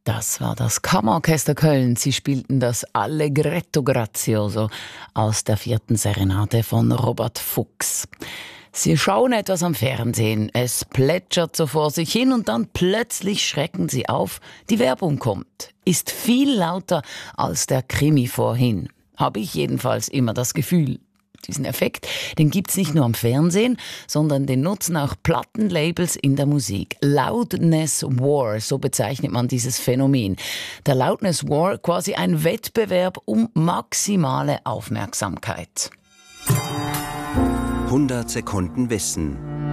Das war das Kammerorchester Köln. Sie spielten das Allegretto Grazioso aus der 4. Serenade von Robert Fuchs. Sie schauen etwas am Fernsehen. Es plätschert so vor sich hin und dann plötzlich schrecken Sie auf. Die Werbung kommt. Ist viel lauter als der Krimi vorhin. Habe ich jedenfalls immer das Gefühl. Diesen Effekt, den gibt's nicht nur am Fernsehen, sondern den nutzen auch Plattenlabels in der Musik. Loudness War, so bezeichnet man dieses Phänomen. Der Loudness War, quasi ein Wettbewerb um maximale Aufmerksamkeit. 100 Sekunden Wissen.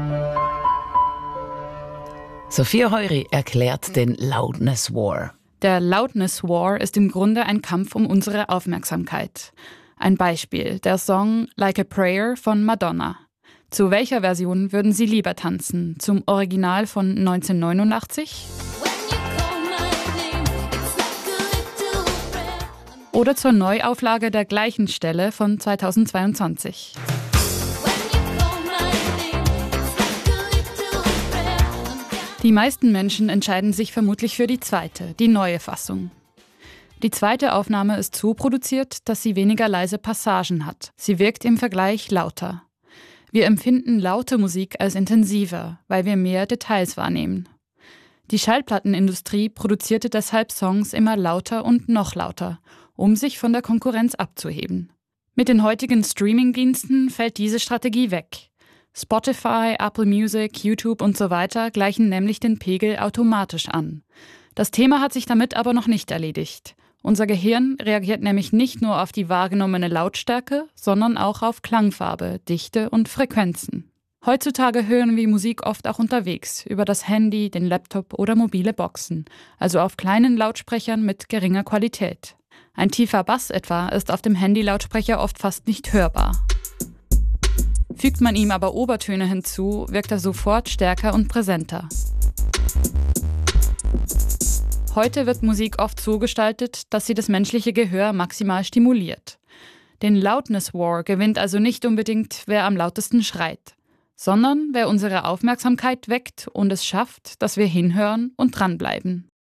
Sophia Heury erklärt den Loudness War. Der Loudness War ist im Grunde ein Kampf um unsere Aufmerksamkeit. Ein Beispiel, der Song Like a Prayer von Madonna. Zu welcher Version würden Sie lieber tanzen? Zum Original von 1989? Oder zur Neuauflage der gleichen Stelle von 2022? Die meisten Menschen entscheiden sich vermutlich für die zweite, die neue Fassung. Die zweite Aufnahme ist so produziert, dass sie weniger leise Passagen hat. Sie wirkt im Vergleich lauter. Wir empfinden laute Musik als intensiver, weil wir mehr Details wahrnehmen. Die Schallplattenindustrie produzierte deshalb Songs immer lauter und noch lauter, um sich von der Konkurrenz abzuheben. Mit den heutigen Streaming-Diensten fällt diese Strategie weg. Spotify, Apple Music, YouTube und so weiter gleichen nämlich den Pegel automatisch an. Das Thema hat sich damit aber noch nicht erledigt. Unser Gehirn reagiert nämlich nicht nur auf die wahrgenommene Lautstärke, sondern auch auf Klangfarbe, Dichte und Frequenzen. Heutzutage hören wir Musik oft auch unterwegs, über das Handy, den Laptop oder mobile Boxen, also auf kleinen Lautsprechern mit geringer Qualität. Ein tiefer Bass etwa ist auf dem Handy-Lautsprecher oft fast nicht hörbar. Fügt man ihm aber Obertöne hinzu, wirkt er sofort stärker und präsenter. Heute wird Musik oft so gestaltet, dass sie das menschliche Gehör maximal stimuliert. Den Loudness War gewinnt also nicht unbedingt, wer am lautesten schreit, sondern wer unsere Aufmerksamkeit weckt und es schafft, dass wir hinhören und dranbleiben.